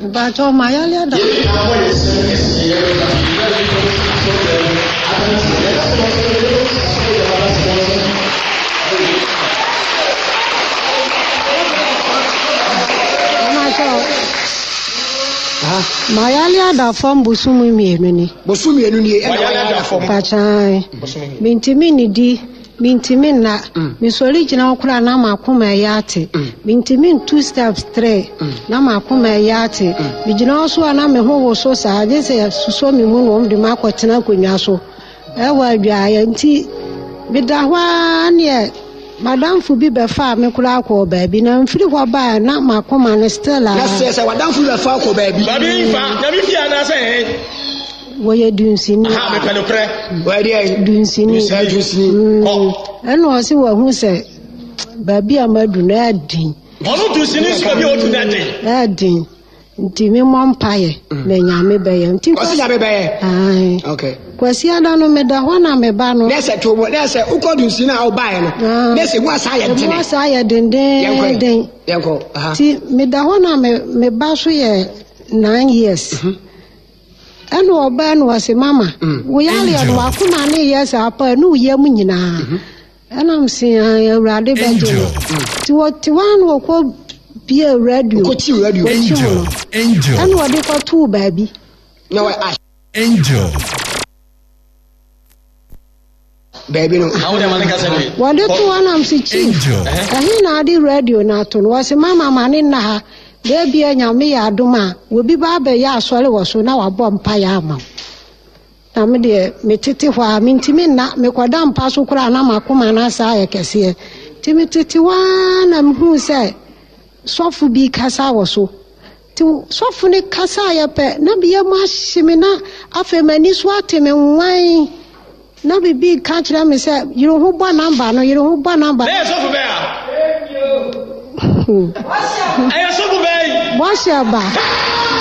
But oh my God. Mayalia da form busumi mienuni. Busumi mienuni. Mayalia form. Pachai. Mintimini di. Mintimin na. Misoli jina okura na makuma yate. Mintimin 2 steps 3. Na makuma yate. Bijina oso na me ho so sa de se suso mi mu no de makotena konwa so. Ewa dwa ya nti bidahwa ne Madam Fubi befa me kura ko baby na mfiri ho ba na makoma ne Stella. Na se Madam Fubi befa ko baby. Baby fa, na bi fi ana se woye dunsini. Ha me pelopre. Wo dey dunsini. Eno o si wo hu se baby amadu na adin. Ono dunsini so bi o tu na adin. Adin. Nti me mompaye na nyame beye. Nti ko nyame beye. Ai. Okay. Kwasi ada no me da ho na me ba no. Nese to mo, nese ukodunsi na obaye no. Nese mu asa ye tene. Mu asa ye den. Yenko. Aha. Ti me da ho na me ba so ye 9 years. Eno oba no wase mama. Wo yale ya no akuma na years apa no ye mu nyina. Enam se awurade beje. Ti wan wo ko bia radio. Ko ti radio. Angel. Eno wo de ko tu baby. No Angel. Baby no. How the man can say. What do you want am si chief? Kahi na di radio na to no se mama mani na ha. De bia nyame ya adoma. We bi ba be ya asore wo so na wa bom pa ya ama. Na me de metete hwa mintimi na me kwada mpa so kura na makoma na sa ya kese. Ti metete wa na mhu se sofu bi kasa wo so. Ti sofu ne kasa ya pe na bia ma hime na afemani so ateme nwan. Na bibi catch them me say you don't hold one number no you don't hold one number. Hey so be ah. Hey so be. What's your ba?